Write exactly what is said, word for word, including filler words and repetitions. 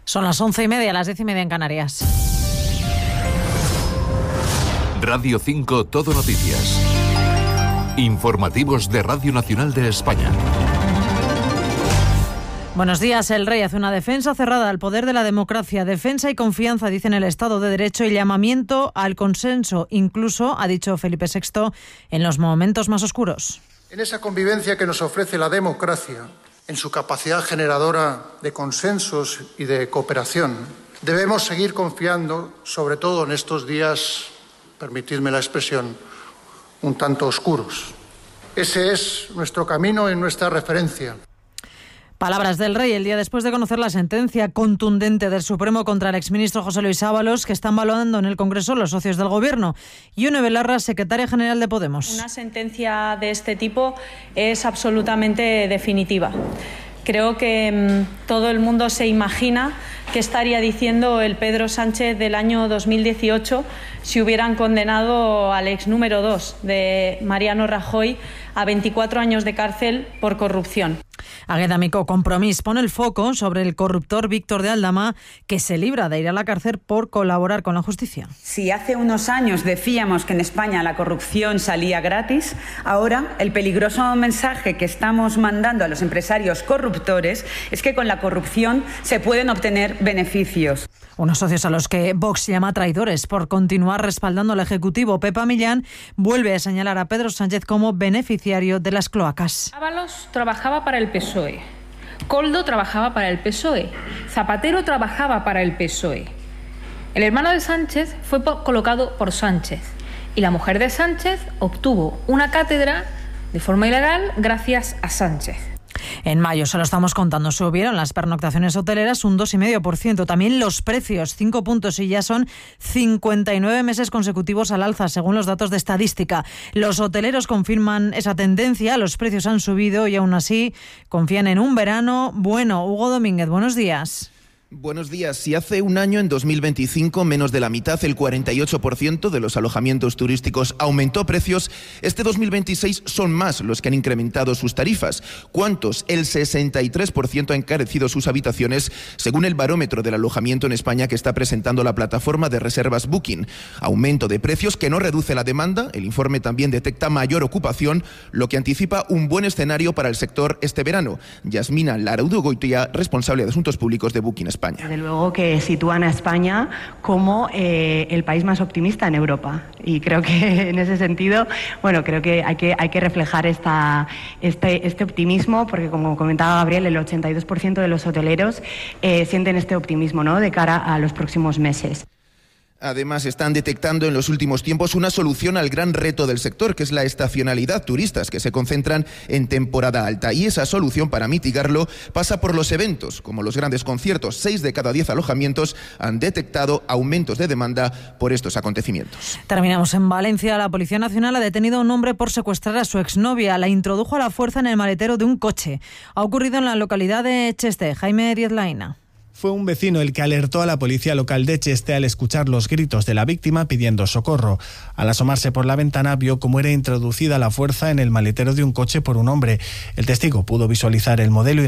Son las once y media, las diez y media en Canarias. Radio cinco Todo Noticias. Informativos de Radio Nacional de España. Buenos días. El rey hace una defensa cerrada al poder de la democracia, defensa y confianza, dice, en el Estado de Derecho y llamamiento al consenso, incluso, ha dicho Felipe sexto, en los momentos más oscuros. En esa convivencia que nos ofrece la democracia, en su capacidad generadora de consensos y de cooperación, debemos seguir confiando, sobre todo en estos días, permitidme la expresión, un tanto oscuros. Ese es nuestro camino y nuestra referencia. Palabras del rey el día después de conocer la sentencia contundente del Supremo contra el exministro José Luis Ábalos, que están valorando en el Congreso los socios del Gobierno. Ione Belarra, secretaria general de Podemos. Una sentencia de este tipo es absolutamente definitiva. Creo que mmm, todo el mundo se imagina qué estaría diciendo el Pedro Sánchez del año dos mil dieciocho si hubieran condenado al ex número dos de Mariano Rajoy a veinticuatro años de cárcel por corrupción. Agueda Micó, Compromís, pone el foco sobre el corruptor Víctor de Aldama, que se libra de ir a la cárcel por colaborar con la justicia. Si hace unos años decíamos que en España la corrupción salía gratis, ahora el peligroso mensaje que estamos mandando a los empresarios corruptores es que con la corrupción se pueden obtener beneficios. Unos socios a los que Vox llama traidores por continuar respaldando al Ejecutivo. Pepa Millán vuelve a señalar a Pedro Sánchez como beneficiario de las cloacas. Ábalos trabajaba para el P S O E, Koldo trabajaba para el P S O E, Zapatero trabajaba para el P S O E. El hermano de Sánchez fue colocado por Sánchez y la mujer de Sánchez obtuvo una cátedra de forma ilegal gracias a Sánchez. En mayo, se lo estamos contando, subieron las pernoctaciones hoteleras un dos coma cinco por ciento. También los precios, cinco puntos, y ya son cincuenta y nueve meses consecutivos al alza, según los datos de estadística. Los hoteleros confirman esa tendencia, los precios han subido y aún así confían en un verano bueno. Hugo Domínguez, buenos días. Buenos días. Si hace un año, en dos mil veinticinco, menos de la mitad, el cuarenta y ocho por ciento de los alojamientos turísticos aumentó precios, este dos mil veintiséis son más los que han incrementado sus tarifas. ¿Cuántos? El sesenta y tres por ciento ha encarecido sus habitaciones, según el barómetro del alojamiento en España que está presentando la plataforma de reservas Booking. Aumento de precios que no reduce la demanda. El informe también detecta mayor ocupación, lo que anticipa un buen escenario para el sector este verano. Yasmina Laraudu-Goitia, responsable de Asuntos Públicos de Booking España. Desde luego que sitúan a España como eh, el país más optimista en Europa, y creo que en ese sentido, bueno, creo que hay que, hay que reflejar esta, este, este optimismo, porque como comentaba Gabriel, el ochenta y dos por ciento de los hoteleros eh, sienten este optimismo, ¿no?, de cara a los próximos meses. Además, están detectando en los últimos tiempos una solución al gran reto del sector, que es la estacionalidad, turistas que se concentran en temporada alta. Y esa solución para mitigarlo pasa por los eventos, como los grandes conciertos. Seis de cada diez alojamientos han detectado aumentos de demanda por estos acontecimientos. Terminamos en Valencia. La Policía Nacional ha detenido a un hombre por secuestrar a su exnovia. La introdujo a la fuerza en el maletero de un coche. Ha ocurrido en la localidad de Cheste. Jaime Diezlaina. Fue un vecino el que alertó a la policía local de Cheste al escuchar los gritos de la víctima pidiendo socorro. Al asomarse por la ventana vio cómo era introducida a la fuerza en el maletero de un coche por un hombre. El testigo pudo visualizar el modelo y